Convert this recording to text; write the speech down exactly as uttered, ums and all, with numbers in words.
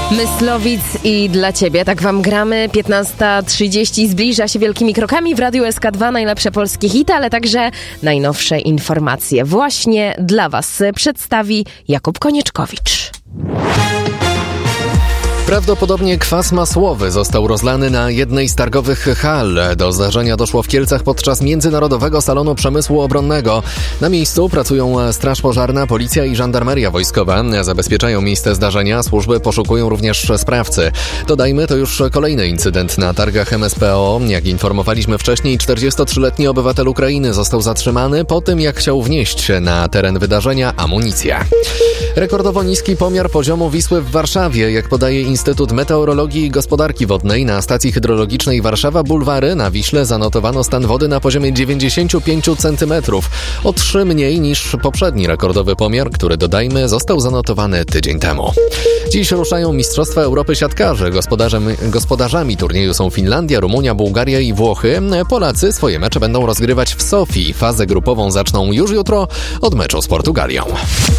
Myslowic i dla Ciebie. Tak Wam gramy. piętnasta trzydzieści zbliża się wielkimi krokami. W Radiu S K dwa najlepsze polskie hity, ale także najnowsze informacje. Właśnie dla Was przedstawi Jakub Konieczkowicz. Prawdopodobnie kwas masłowy został rozlany na jednej z targowych hal. Do zdarzenia doszło w Kielcach podczas Międzynarodowego Salonu Przemysłu Obronnego. Na miejscu pracują Straż Pożarna, Policja i Żandarmeria Wojskowa. Zabezpieczają miejsce zdarzenia, służby poszukują również sprawcy. Dodajmy, to już kolejny incydent na targach M S P O. Jak informowaliśmy wcześniej, czterdziestotrzyletni obywatel Ukrainy został zatrzymany po tym, jak chciał wnieść na teren wydarzenia amunicję. Rekordowo niski pomiar poziomu Wisły w Warszawie, jak podaje Instytut Meteorologii i Gospodarki Wodnej, na stacji hydrologicznej Warszawa Bulwary na Wiśle zanotowano stan wody na poziomie dziewięćdziesiąt pięć centymetrów, o trzy mniej niż poprzedni rekordowy pomiar, który, dodajmy, został zanotowany tydzień temu. Dziś ruszają Mistrzostwa Europy siatkarzy. Gospodarzem, gospodarzami turnieju są Finlandia, Rumunia, Bułgaria i Włochy. Polacy swoje mecze będą rozgrywać w Sofii. Fazę grupową zaczną już jutro od meczu z Portugalią.